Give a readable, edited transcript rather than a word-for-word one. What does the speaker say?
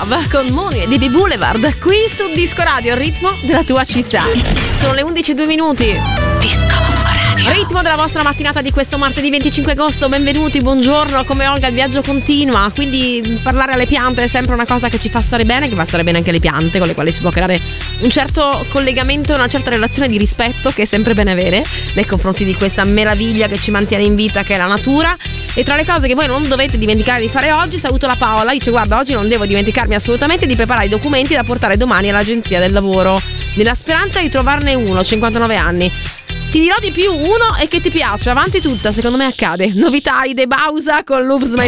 Love con Moni e DB Boulevard qui su Disco Radio, il ritmo della tua città. Sono le 11:02. Disco Radio. Ritmo della vostra mattinata di questo martedì 25 agosto. Benvenuti, buongiorno. Come Olga il viaggio continua, quindi parlare alle piante è sempre una cosa che ci fa stare bene, che fa stare bene anche alle piante, con le quali si può creare un certo collegamento, una certa relazione di rispetto che è sempre bene avere nei confronti di questa meraviglia che ci mantiene in vita, che è la natura. E tra le cose che voi non dovete dimenticare di fare oggi, saluto la Paola, dice: guarda, oggi non devo dimenticarmi assolutamente di preparare i documenti da portare domani all'agenzia del lavoro, nella speranza di trovarne uno, 59 anni. Ti dirò di più, uno è che ti piace, avanti tutta, secondo me accade. Novità, Ide Bausa con Loves My